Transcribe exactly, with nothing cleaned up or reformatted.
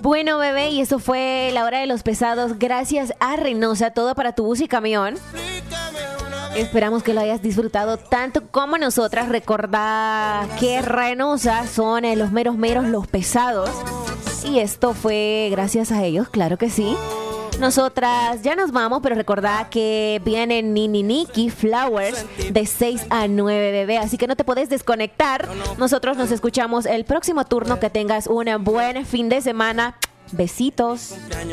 Bueno, bebé, y eso fue la hora de los pesados. Gracias a Reynosa, todo para tu bus y camión. Esperamos que lo hayas disfrutado tanto como nosotras. Recordá que Reynosa son eh, los meros meros, los pesados. Y esto fue gracias a ellos, claro que sí. Nosotras ya nos vamos, pero recordá que viene Nini Nikki Flowers de seis a nueve, bebé. Así que no te podés desconectar. Nosotros nos escuchamos el próximo turno. Que tengas un buen fin de semana. Besitos.